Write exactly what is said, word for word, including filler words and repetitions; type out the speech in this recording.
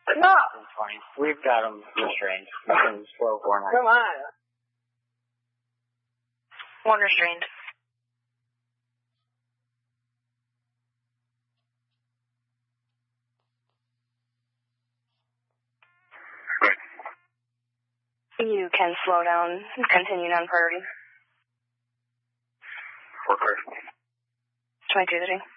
No. It's fine. We've got them restrained. We can slow four nine. Come on. One restrained. You can slow down. Continue non-priority. Four clear. twenty-two thirty.